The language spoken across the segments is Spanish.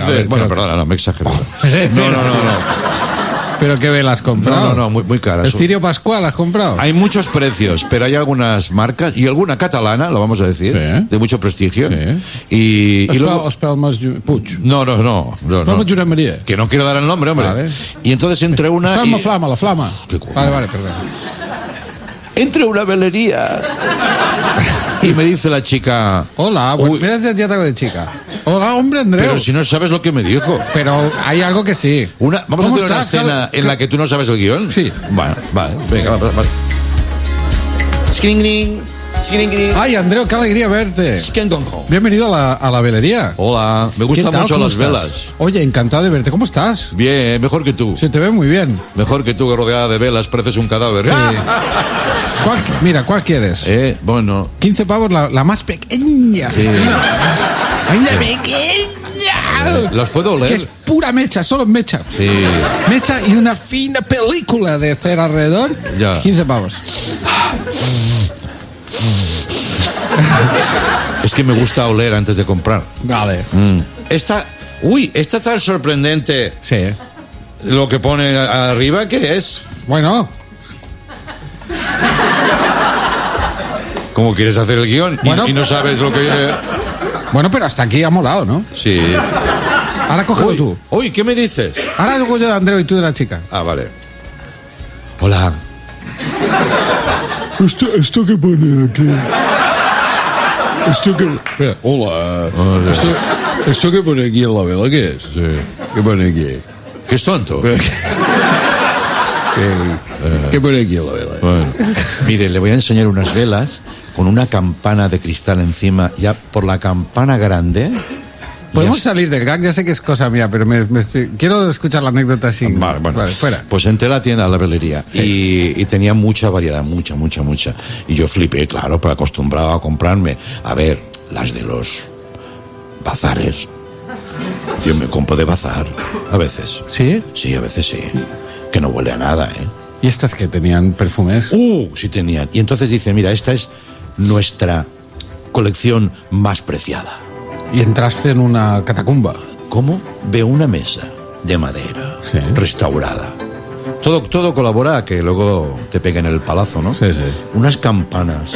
dice... Bueno, perdona, no, me he exagerado. No. ¿Pero qué vela has comprado? No, muy caras. ¿El Cirio Pascual has comprado? Hay muchos precios, pero hay algunas marcas, y alguna catalana, lo vamos a decir, de mucho prestigio. Sí. Y luego... Espelmes Puig. No. Espelmes Josep María. Que no quiero dar el nombre, hombre. Vale. Y entonces entre una... Espelma Flama, la Flama. Vale, perdón. Entre una velería y me dice la chica... Hola, mira, ya te hago de chica. Hola, hombre, Andreu. Pero si no sabes lo que me dijo. Pero hay algo que sí. Vamos a hacer una escena en la que tú no sabes el guión. Sí. Vale, venga, va. Skring. Ay, Andreu, qué alegría verte. Bienvenido a la velería. Hola, me gustan mucho las velas. Oye, encantado de verte. ¿Cómo estás? Bien, mejor que tú. Se te ve muy bien. Mejor que tú, que rodeada de velas, pareces un cadáver. Sí. ¿Cuál quieres? Bueno. 15 pavos, la más pequeña. Sí. ¡Ay, la pequeña! ¿Los puedo oler? Que es pura mecha, solo mecha. Sí. Mecha y una fina película de cera alrededor. Ya. 15 pavos. Es que me gusta oler antes de comprar. Vale. Esta tan sorprendente. Sí. Lo que pone arriba, ¿qué es? Bueno. ¿Cómo quieres hacer el guión? Bueno. Y no sabes lo que... Bueno, pero hasta aquí ha molado, ¿no? Sí. Ahora cógelo tú. Uy, ¿qué me dices? Ahora yo de Andreu y tú de la chica. Ah, vale. Hola. ¿Esto qué pone aquí? Esto que... Espera, hola. ¿Esto que pone aquí en la vela qué es? Sí. ¿Qué pone aquí? ¿Qué es tonto? ¿Qué pone aquí en la vela? Bueno. Mire, le voy a enseñar unas velas con una campana de cristal encima, ya por la campana grande. Podemos salir del gag, ya sé que es cosa mía, pero quiero escuchar la anécdota así. Vale, fuera. Pues entré a la tienda, a la velería, sí. y tenía mucha variedad, mucha. Y yo flipé, claro, pero acostumbrado a comprarme, a ver, las de los bazares. Yo me compro de bazar, a veces. ¿Sí? Sí, a veces sí. Que no huele a nada, ¿eh? ¿Y estas que tenían perfumes? Sí tenían. Y entonces dice, mira, esta es nuestra colección más preciada. Y entraste en una catacumba. ¿Cómo? Veo una mesa de madera, sí, restaurada. Todo colabora a que luego te peguen el palazo, ¿no? Sí. Unas campanas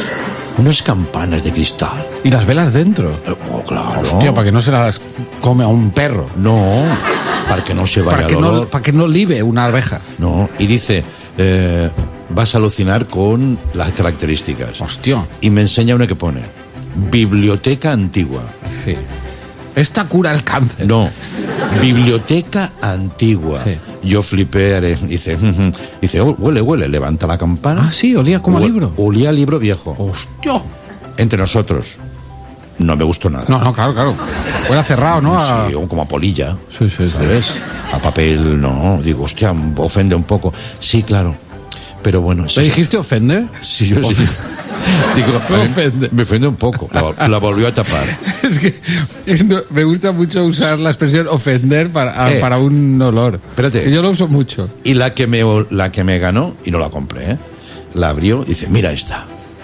de cristal. ¿Y las velas dentro? Claro. Hostia, para que no se las come a un perro. No, para que no se vaya el olor. Para que no libe una abeja. No, y dice, vas a alucinar con las características. Hostia. Y me enseña una que pone, biblioteca antigua. Sí. Esta cura el cáncer. No, biblioteca antigua. Sí. Yo flipé, dice, huele, levanta la campana. Ah, sí, olía como a libro. Olía a libro viejo. Hostia. Entre nosotros. No me gustó nada. No, claro. Huele cerrado, ¿no? Sí, como a polilla. Sí. ¿Sabes? A papel, no. Digo, hostia, ofende un poco. Sí, claro. Pero bueno... ¿Te dijiste ofende? Sí, yo sí. Digo, me ofende un poco. La volvió a tapar. Es que me gusta mucho usar la expresión ofender para un olor. Espérate. Yo lo uso mucho. Y la que me ganó, y no la compré, la abrió y dice, mira esta.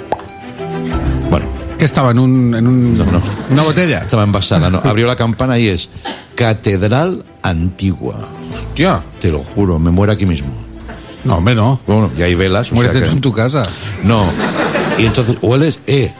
Bueno. ¿Qué estaba? ¿En una botella? Estaba envasada, no. Abrió la campana y es Catedral Antigua. Hostia. Te lo juro, me muero aquí mismo. No, hombre, no. Bueno, y hay velas. Muérete tú en tu casa. No. Y entonces, hueles,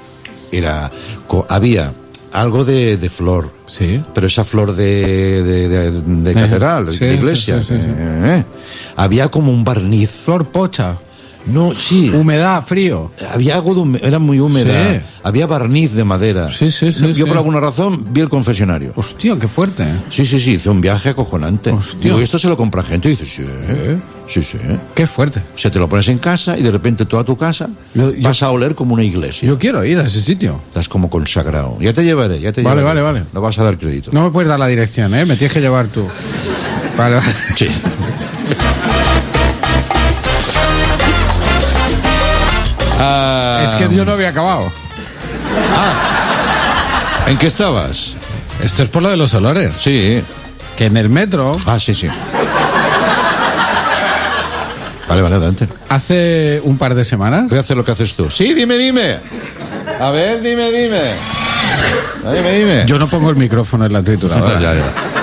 había algo de flor. Sí. Pero esa flor de catedral, sí, de iglesia. Sí. Había como un barniz. Flor pocha. No, sí. Humedad, frío. Había algo era muy húmeda. Sí. Había barniz de madera. Sí. Yo por alguna razón vi el confesionario. Hostia, qué fuerte. Sí, hice un viaje acojonante. Hostia. Digo, ¿esto se lo compra gente? Y dices, sí. Qué fuerte. O sea, te lo pones en casa y de repente toda tu casa vas a oler como una iglesia. Yo quiero ir a ese sitio. Estás como consagrado. Ya te llevaré. Vale. No vas a dar crédito. No me puedes dar la dirección, me tienes que llevar tú. Vale. Sí. Es que yo no había acabado. ¿En qué estabas? Esto es por lo de los olores. Sí. Que en el metro... Sí. Vale, adelante. Hace un par de semanas... Voy a hacer lo que haces tú. Sí, dime. A ver, dime. Dime. Yo no pongo el micrófono en la trituradora. Ya.